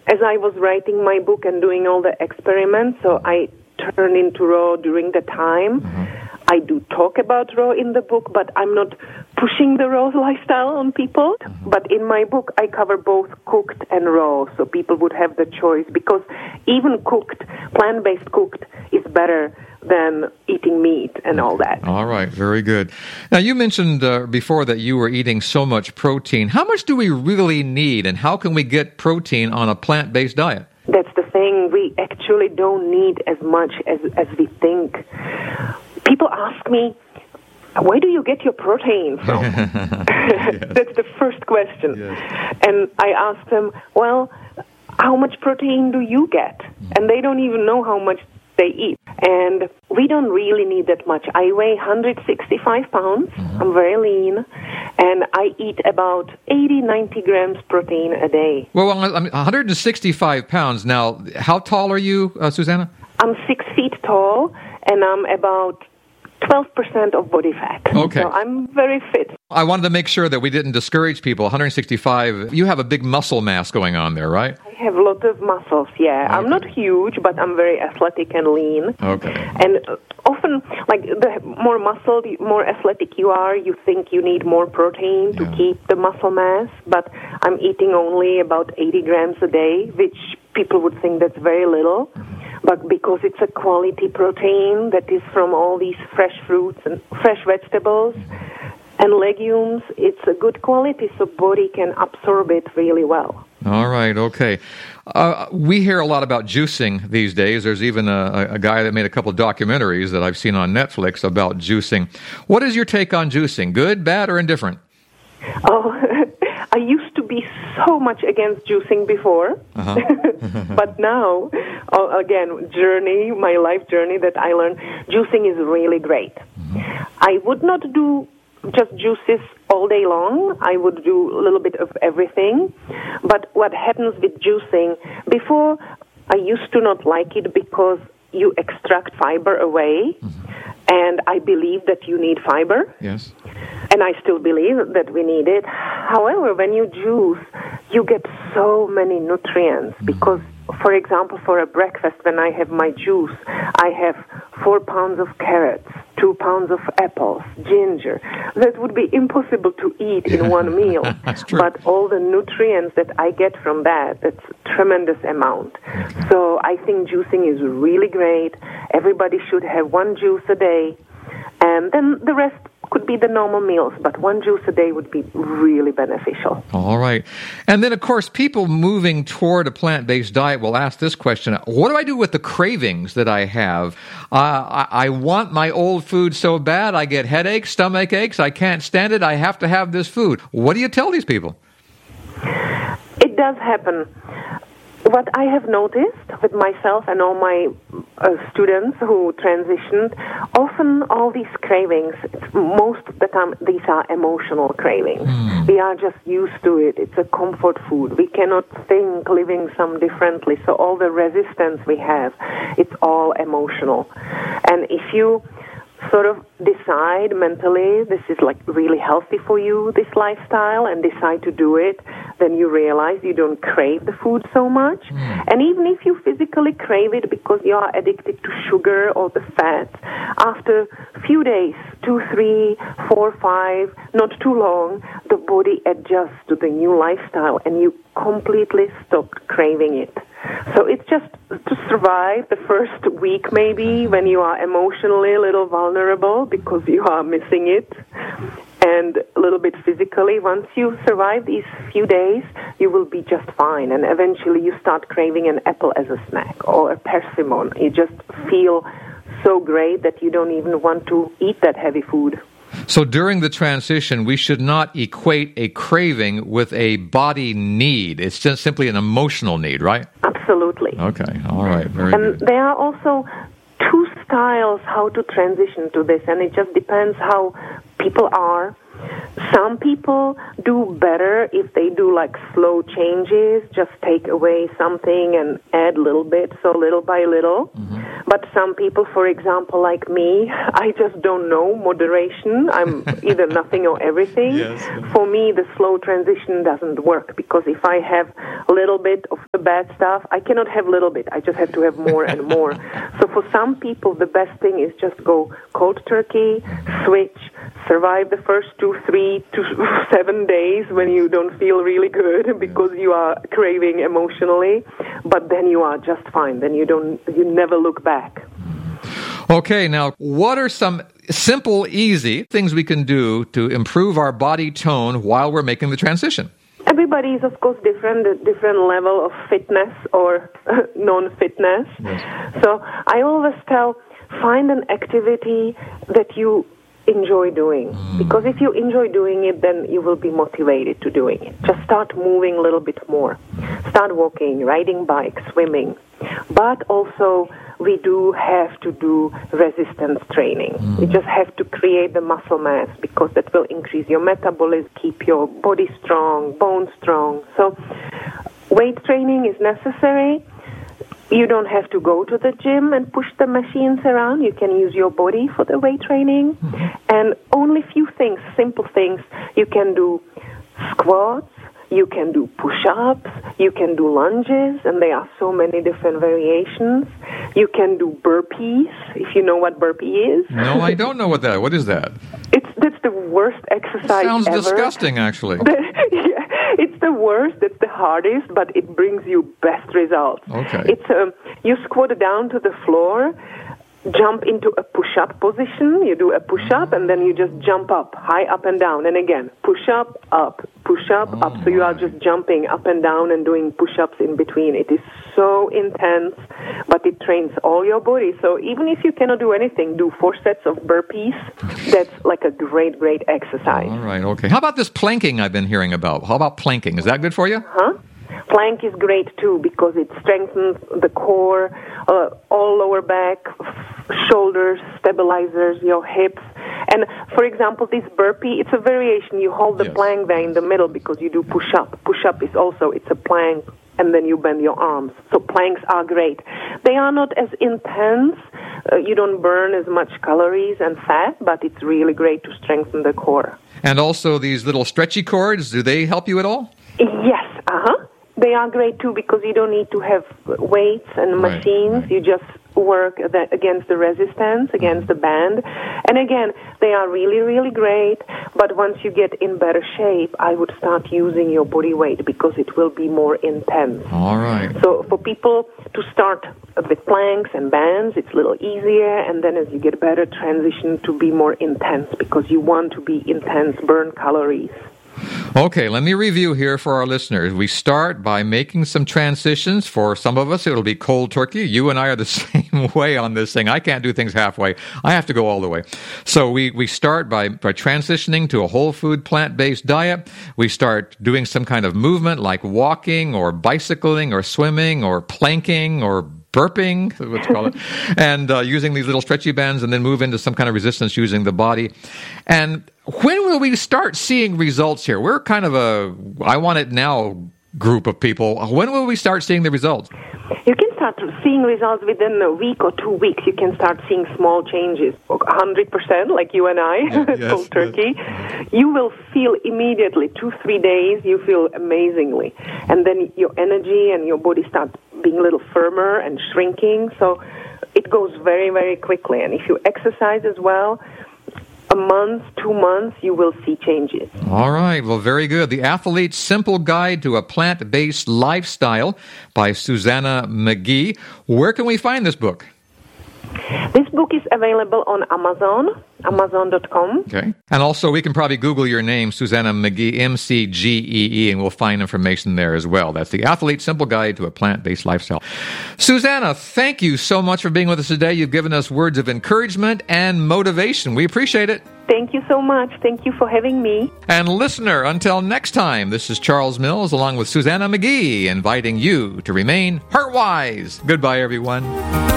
as I was writing my book and doing all the experiments, so I turned into raw during the time. I do talk about raw in the book, but I'm not pushing the raw lifestyle on people. But in my book, I cover both cooked and raw, so people would have the choice, because even cooked, plant-based cooked, is better than eating meat and all that. All right, very good. Now, you mentioned before that you were eating so much protein. How much do we really need, and how can we get protein on a plant-based diet? That's the thing. We actually don't need as much as we think. People ask me, where do you get your protein from? That's the first question. Yes. And I ask them, well, how much protein do you get? And they don't even know how much they eat. And we don't really need that much. I weigh 165 pounds. I'm very lean. And I eat about 80, 90 grams protein a day. Well, I'm 165 pounds. Now, how tall are you, Susanna? I'm 6 feet tall, and I'm about 12% of body fat. Okay. So I'm very fit. I wanted to make sure that we didn't discourage people. 165, you have a big muscle mass going on there, right? I have a lot of muscles, yeah. Okay. I'm not huge, but I'm very athletic and lean. Okay. And often, like, the more muscle, more athletic you are, you think you need more protein to keep the muscle mass. But I'm eating only about 80 grams a day, which people would think that's very little. But because it's a quality protein that is from all these fresh fruits and fresh vegetables and legumes, it's a good quality, so body can absorb it really well. All right, okay. We hear a lot about juicing these days. There's even a guy that made a couple of documentaries that I've seen on Netflix about juicing. What is your take on juicing? Good, bad, or indifferent? Oh, I used to be so much against juicing before, but now, again, my life journey that I learned, juicing is really great. I would not do just juices all day long. I would do a little bit of everything. But what happens with juicing, before I used to not like it because you extract fiber away, and I believe that you need fiber. Yes. And I still believe that we need it. However, when you juice, you get so many nutrients because, for example, for a breakfast, when I have my juice, I have 4 pounds of carrots, 2 pounds of apples, ginger. That would be impossible to eat in one meal. That's true. But all the nutrients that I get from that's a tremendous amount. So I think juicing is really great. Everybody should have one juice a day. And then the rest could be the normal meals, but one juice a day would be really beneficial. All right. And then, of course, people moving toward a plant-based diet will ask this question, what do I do with the cravings that I have? I want my old food so bad, I get headaches, stomach aches, I can't stand it, I have to have this food. What do you tell these people? It does happen. What I have noticed with myself and all my students who transitioned, often all these cravings, most of the time, these are emotional cravings. We are just used to it. It's a comfort food. We cannot think living some differently. So all the resistance we have, it's all emotional. And if you sort of decide mentally this is like really healthy for you, this lifestyle, and decide to do it, then you realize you don't crave the food so much. And even if you physically crave it because you are addicted to sugar or the fat, after a few days, 2, 3, 4, 5, not too long, the body adjusts to the new lifestyle and you completely stop craving it. So it's just to survive the first week maybe when you are emotionally a little vulnerable because you are missing it, and a little bit physically. Once you survive these few days, you will be just fine, and eventually you start craving an apple as a snack or a persimmon. You just feel so great that you don't even want to eat that heavy food. So during the transition, we should not equate a craving with a body need. It's just simply an emotional need, right? Absolutely. Okay. All right. Very good. And there are also 2 styles how to transition to this, and it just depends how people are. Some people do better if they do like slow changes, just take away something and add a little bit, so little by little. But some people, for example, like me, I just don't know moderation. I'm either nothing or everything. Yes. For me, the slow transition doesn't work, because if I have a little bit of the bad stuff, I cannot have a little bit. I just have to have more and more. So for some people, the best thing is just go cold turkey, switch, survive the first 2, 3 to 7 days when you don't feel really good because you are craving emotionally, but then you are just fine. Then you never look back. Okay, now, what are some simple, easy things we can do to improve our body tone while we're making the transition? Everybody is, of course, different level of fitness or non-fitness. Yes. So I always tell, find an activity that you enjoy doing. Because if you enjoy doing it, then you will be motivated to doing it. Just start moving a little bit more. Start walking, riding bike, swimming. But also, we do have to do resistance training. You just have to create the muscle mass, because that will increase your metabolism, keep your body strong, bones strong. So weight training is necessary. You don't have to go to the gym and push the machines around. You can use your body for the weight training. And only few things, simple things. You can do squats, you can do push-ups, you can do lunges, and there are so many different variations. You can do burpees, if you know what burpee is. No, I don't know what is that? That's the worst exercise Sounds ever. disgusting, actually. Yeah, it's the worst, it's the hardest, but it brings you best results. Okay. It's you squat down to the floor, jump into a push-up position. You do a push-up, and then you just jump up, high up and down, and again, push-up, up, push-up, up. So you are just jumping up and down and doing push-ups in between. It is so intense, but it trains all your body. So even if you cannot do anything, do 4 sets of burpees. That's like a great, great exercise. All right, okay. How about this planking I've been hearing about? How about planking? Is that good for you? Plank is great too, because it strengthens the core, all lower back, shoulders, stabilizers, your hips. And for example, this burpee, it's a variation. You hold the plank there in the middle because you do push-up. Push-up is also, it's a plank, and then you bend your arms. So planks are great. They are not as intense. You don't burn as much calories and fat, but it's really great to strengthen the core. And also these little stretchy cords, do they help you at all? Yes, They are great too, because you don't need to have weights and machines. Right. You just work against the resistance, against the band. And again, they are really, really great. But once you get in better shape, I would start using your body weight, because it will be more intense. All right. So for people to start with planks and bands, it's a little easier. And then as you get better, transition to be more intense, because you want to be intense, burn calories. Okay, let me review here for our listeners. We start by making some transitions. For some of us, it'll be cold turkey. You and I are the same way on this thing. I can't do things halfway. I have to go all the way. So we start by transitioning to a whole food, plant-based diet. We start doing some kind of movement like walking or bicycling or swimming or planking or burping, let's call it, and using these little stretchy bands, and then move into some kind of resistance using the body. And when will we start seeing results here? We're kind of a I want it now group of people. When will we start seeing the results? You can start seeing results within a week or 2 weeks. You can start seeing small changes, 100%, like you and I, cold turkey. You will feel immediately, 2-3 days, you feel amazingly. And then your energy and your body start being a little firmer and shrinking. So it goes very, very quickly. And if you exercise as well, a month, 2 months, you will see changes. All right. Well, very good. The Athlete's Simple Guide to a Plant-Based Lifestyle by Susanna McGee. Where can we find this book? This book is available on Amazon, Amazon.com. Okay. And also, we can probably Google your name, Susanna McGee, M-C-G-E-E, and we'll find information there as well. That's the Athlete's Simple Guide to a Plant-Based Lifestyle. Susanna, thank you so much for being with us today. You've given us words of encouragement and motivation. We appreciate it. Thank you so much. Thank you for having me. And listener, until next time, this is Charles Mills along with Susanna McGee, inviting you to remain heart-wise. Goodbye, everyone.